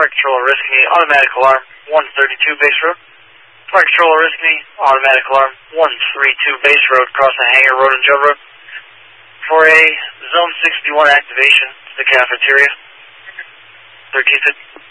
Fire Control Oriskany, automatic alarm, 132 Base Road. Fire Control Oriskany, automatic alarm, 132 Base Road, crossing Hangar Road and Joe Road. For a Zone 61 activation to the cafeteria. 13th.